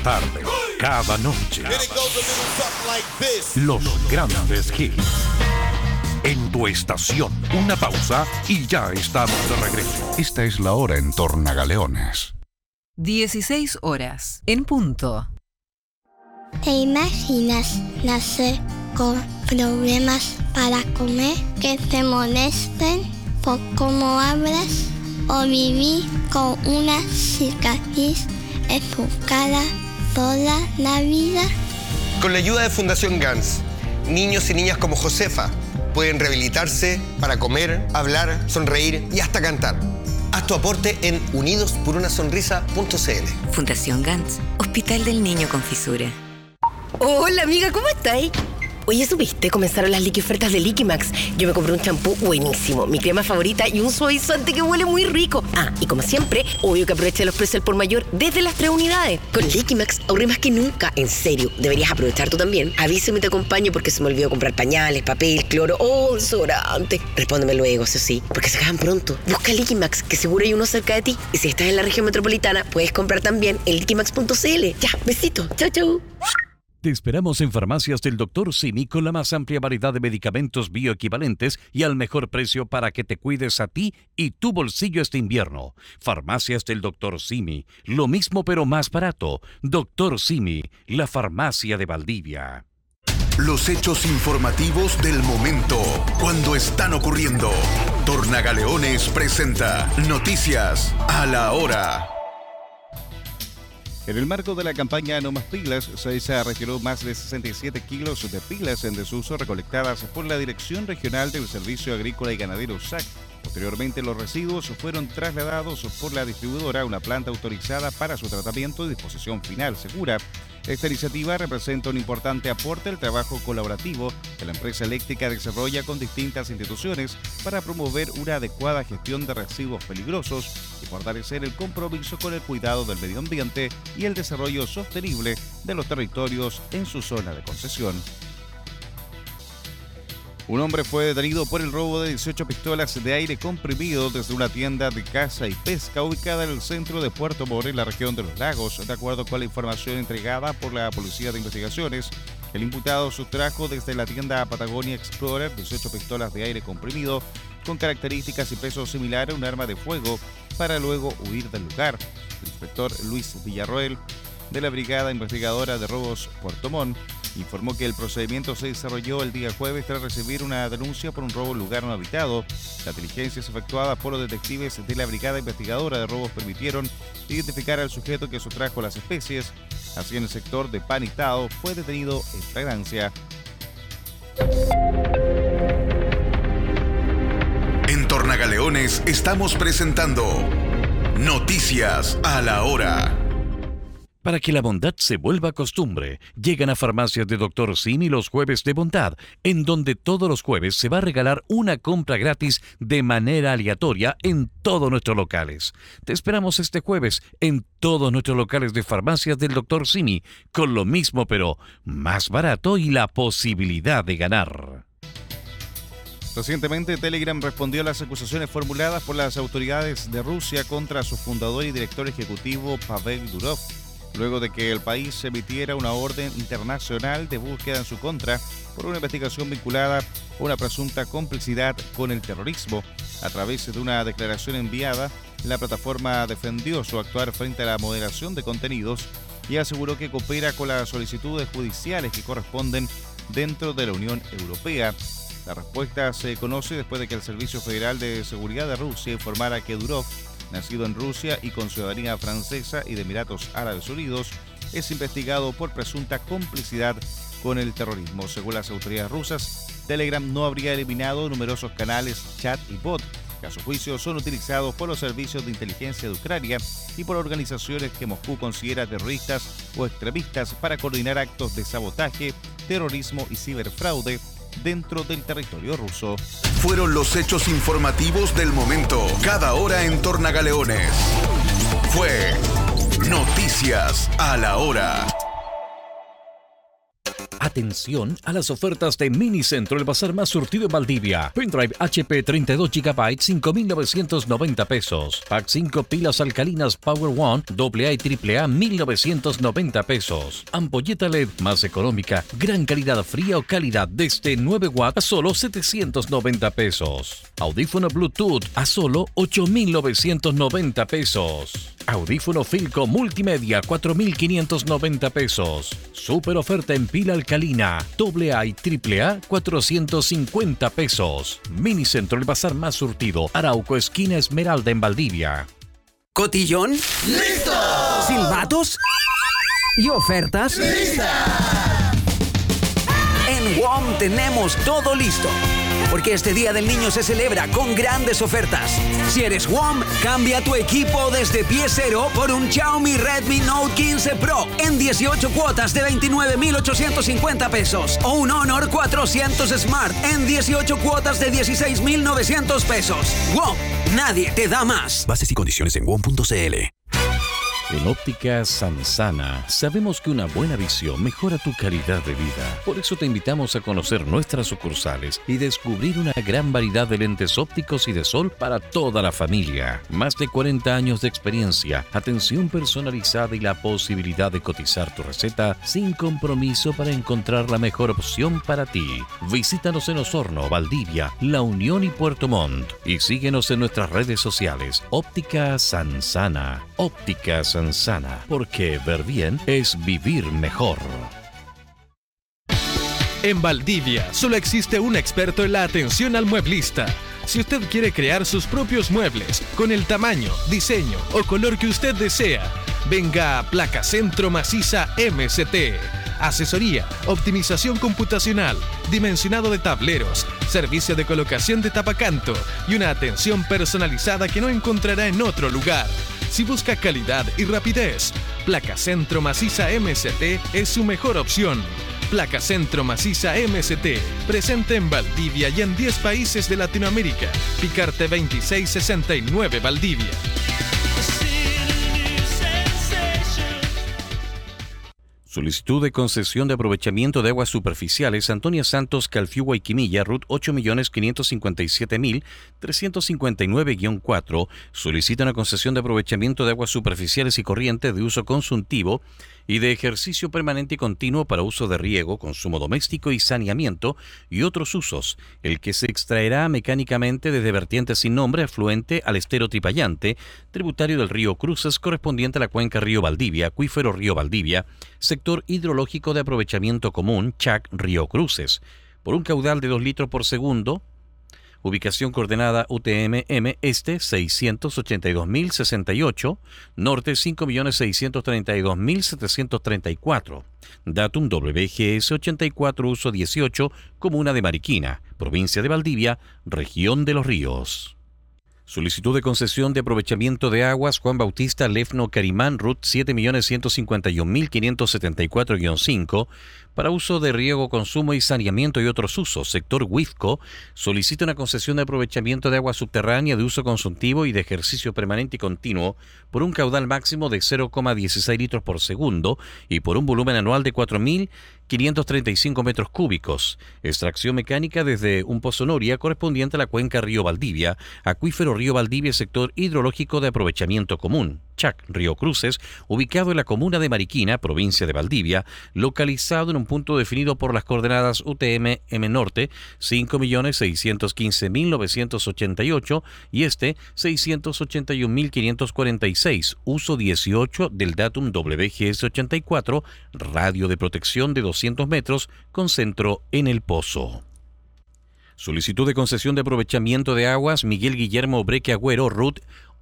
tarde, cada noche. Los grandes hits. En tu estación, una pausa y ya estamos de regreso. Esta es la hora en Tornagaleones. 16 horas, en punto. ¿Te imaginas nacer con problemas para comer, que te molesten por cómo hablas, o vivir con una cicatriz en tu cara toda la vida? Con la ayuda de Fundación GANS, niños y niñas como Josefa pueden rehabilitarse para comer, hablar, sonreír y hasta cantar. Haz tu aporte en unidosporunasonrisa.cl. Fundación GANS, Hospital del Niño con Fisura. Hola amiga, ¿cómo estáis? Oye, ¿supiste? Comenzaron las liqui-ofertas de Liquimax. Yo me compré un champú buenísimo, mi crema favorita y un suavizante que huele muy rico. Ah, y como siempre, obvio que aproveché los precios al por mayor desde las 3 unidades. Con Liquimax ahorré más que nunca. En serio, deberías aprovechar tú también. Avísame y te acompaño porque se me olvidó comprar pañales, papel, cloro o desodorante. Respóndeme luego, eso sí, porque se acaban pronto. Busca Liquimax, que seguro hay uno cerca de ti. Y si estás en la región metropolitana, puedes comprar también en liquimax.cl. Ya, besito. Chau, chau. Te esperamos en Farmacias del Dr. Simi con la más amplia variedad de medicamentos bioequivalentes y al mejor precio para que te cuides a ti y tu bolsillo este invierno. Farmacias del Dr. Simi, lo mismo pero más barato. Dr. Simi, la farmacia de Valdivia. Los hechos informativos del momento, cuando están ocurriendo. Tornagaleones presenta Noticias a la Hora. En el marco de la campaña No Más Pilas, SAESA retiró más de 67 kilos de pilas en desuso recolectadas por la Dirección Regional del Servicio Agrícola y Ganadero SAC. Posteriormente, los residuos fueron trasladados por la distribuidora a una planta autorizada para su tratamiento y disposición final segura. Esta iniciativa representa un importante aporte al trabajo colaborativo que la empresa eléctrica desarrolla con distintas instituciones para promover una adecuada gestión de residuos peligrosos y fortalecer el compromiso con el cuidado del medio ambiente y el desarrollo sostenible de los territorios en su zona de concesión. Un hombre fue detenido por el robo de 18 pistolas de aire comprimido desde una tienda de caza y pesca ubicada en el centro de Puerto Montt, en la región de Los Lagos. De acuerdo con la información entregada por la Policía de Investigaciones, el imputado sustrajo desde la tienda Patagonia Explorer 18 pistolas de aire comprimido con características y peso similar a un arma de fuego para luego huir del lugar. El inspector Luis Villarroel, de la Brigada Investigadora de Robos Puerto Montt, informó que el procedimiento se desarrolló el día jueves tras recibir una denuncia por un robo en lugar no habitado. Las diligencias efectuadas por los detectives de la Brigada Investigadora de Robos permitieron identificar al sujeto que sustrajo las especies. Así, en el sector de Panitao fue detenido en flagrancia. En Tornagaleones estamos presentando Noticias a la Hora. Para que la bondad se vuelva costumbre, llegan a Farmacias de Dr. Simi los jueves de bondad, en donde todos los jueves se va a regalar una compra gratis de manera aleatoria en todos nuestros locales. Te esperamos este jueves en todos nuestros locales de Farmacias del Dr. Simi, con lo mismo pero más barato y la posibilidad de ganar. Recientemente, Telegram respondió a las acusaciones formuladas por las autoridades de Rusia contra su fundador y director ejecutivo Pavel Durov, luego de que el país emitiera una orden internacional de búsqueda en su contra por una investigación vinculada a una presunta complicidad con el terrorismo. A través de una declaración enviada, la plataforma defendió su actuar frente a la moderación de contenidos y aseguró que coopera con las solicitudes judiciales que corresponden dentro de la Unión Europea. La respuesta se conoce después de que el Servicio Federal de Seguridad de Rusia informara que Durov, nacido en Rusia y con ciudadanía francesa y de Emiratos Árabes Unidos, es investigado por presunta complicidad con el terrorismo. Según las autoridades rusas, Telegram no habría eliminado numerosos canales, chat y bot, que a su juicio son utilizados por los servicios de inteligencia de Ucrania y por organizaciones que Moscú considera terroristas o extremistas para coordinar actos de sabotaje, terrorismo y ciberfraude dentro del territorio ruso. Fueron los hechos informativos del momento, cada hora en Tornagaleones. Fue Noticias a la Hora. Atención a las ofertas de Minicentro, el bazar más surtido en Valdivia. Pendrive HP 32 GB, 5.990 pesos. Pack 5 pilas alcalinas Power One, AA y AAA, 1.990 pesos. Ampolleta LED más económica, gran calidad fría o calidad desde 9 watts a solo 790 pesos. Audífono Bluetooth a solo 8.990 pesos. Audífono Filco Multimedia 4.590 pesos. Super oferta en pila alcalina AA y AAA 450 pesos. Minicentro, el bazar más surtido. Arauco, esquina Esmeralda en Valdivia. ¿Cotillón? ¡Listo! ¿Silbatos? ¿Y ofertas? ¡Lista! En WOM tenemos todo listo, porque este Día del Niño se celebra con grandes ofertas. Si eres WOM, cambia tu equipo desde pie cero por un Xiaomi Redmi Note 15 Pro en 18 cuotas de 29.850 pesos o un Honor 400 Smart en 18 cuotas de 16.900 pesos. WOM, nadie te da más. Bases y condiciones en WOM.cl. En Óptica Sansana sabemos que una buena visión mejora tu calidad de vida. Por eso te invitamos a conocer nuestras sucursales y descubrir una gran variedad de lentes ópticos y de sol para toda la familia. Más de 40 años de experiencia, atención personalizada y la posibilidad de cotizar tu receta sin compromiso para encontrar la mejor opción para ti. Visítanos en Osorno, Valdivia, La Unión y Puerto Montt y síguenos en nuestras redes sociales. Óptica Sansana. Óptica Sansana, porque ver bien es vivir mejor. En Valdivia solo existe un experto en la atención al mueblista. Si usted quiere crear sus propios muebles con el tamaño, diseño o color que usted desea, venga a Placa Centro Maciza MCT. Asesoría, optimización computacional, dimensionado de tableros, servicio de colocación de tapacanto y una atención personalizada que no encontrará en otro lugar. Si busca calidad y rapidez, Placa Centro Maciza MCT es su mejor opción. Placa Centro Maciza MCT, presente en Valdivia y en 10 países de Latinoamérica. Picarte 2669 Valdivia. Solicitud de concesión de aprovechamiento de aguas superficiales Antonia Santos Calfiugua y Quimilla, RUT 8.557.359-4. Solicita una concesión de aprovechamiento de aguas superficiales y corrientes de uso consultivo y de ejercicio permanente y continuo para uso de riego, consumo doméstico y saneamiento y otros usos, el que se extraerá mecánicamente desde vertiente sin nombre afluente al estero Tripayante, tributario del río Cruces correspondiente a la cuenca Río Valdivia, acuífero Río Valdivia, sector hidrológico de aprovechamiento común, CHAC Río Cruces, por un caudal de 2 litros por segundo. Ubicación coordenada UTM-M, este 682.068, norte 5.632.734. Datum WGS 84, uso 18, comuna de Mariquina, provincia de Valdivia, región de Los Ríos. Solicitud de concesión de aprovechamiento de aguas Juan Bautista Lefno Carimán, RUT 7.151.574-5, para uso de riego, consumo y saneamiento y otros usos. Sector Huizco solicita una concesión de aprovechamiento de agua subterránea de uso consultivo y de ejercicio permanente y continuo por un caudal máximo de 0,16 litros por segundo y por un volumen anual de 4.535 metros cúbicos. Extracción mecánica desde un pozo Noria correspondiente a la cuenca Río Valdivia, acuífero Río Valdivia, sector hidrológico de aprovechamiento común, CHAC Río Cruces, ubicado en la comuna de Mariquina, provincia de Valdivia, localizado en un punto definido por las coordenadas UTM-M Norte 5.615.988 y este 681.546, uso 18 del datum WGS 84, radio de protección de 200 metros con centro en El Pozo. Solicitud de concesión de aprovechamiento de aguas Miguel Guillermo Breque Agüero, RUT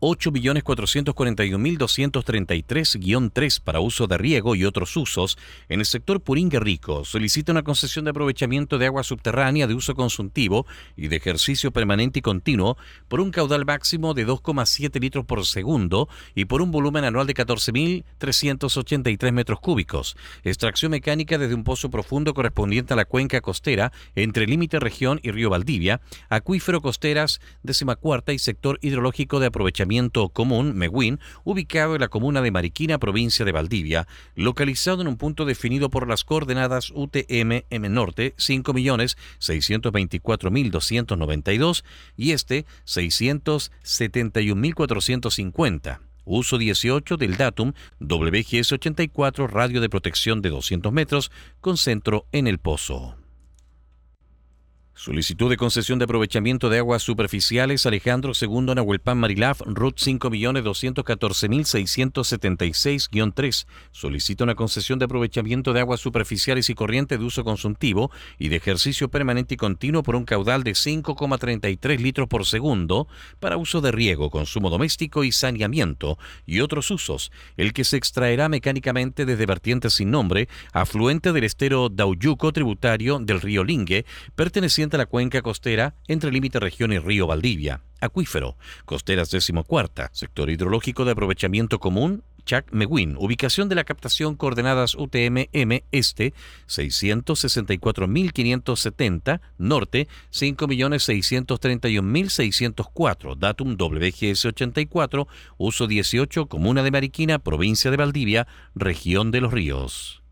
8.441.233-3 para uso de riego y otros usos en el sector Puringue Rico. Solicita una concesión de aprovechamiento de agua subterránea de uso consultivo y de ejercicio permanente y continuo por un caudal máximo de 2,7 litros por segundo y por un volumen anual de 14.383 metros cúbicos. Extracción mecánica desde un pozo profundo correspondiente a la cuenca costera entre Límite Región y Río Valdivia, acuífero Costeras 14ª y sector hidrológico de aprovechamiento aprovechamiento común, MEWIN, ubicado en la comuna de Mariquina, provincia de Valdivia, localizado en un punto definido por las coordenadas UTM M Norte 5.624.292 y 671.450. Uso 18 del datum WGS 84, radio de protección de 200 metros, con centro en El Pozo. Solicitud de concesión de aprovechamiento de aguas superficiales Alejandro II Nahuelpan Marilaf, RUT 5.214.676-3. Solicita una concesión de aprovechamiento de aguas superficiales y corriente de uso consultivo y de ejercicio permanente y continuo por un caudal de 5,33 litros por segundo para uso de riego, consumo doméstico y saneamiento y otros usos, el que se extraerá mecánicamente desde vertiente sin nombre, afluente del estero Dauyuco, tributario del río Lingue, perteneciente a la cuenca costera entre límite región y río Valdivia. Acuífero, costeras 14ª, sector hidrológico de aprovechamiento común, Chac Meguín, ubicación de la captación coordenadas UTM-M Este, 664.570, Norte, 5.631.604, datum WGS 84, uso 18, comuna de Mariquina, provincia de Valdivia, región de Los Ríos.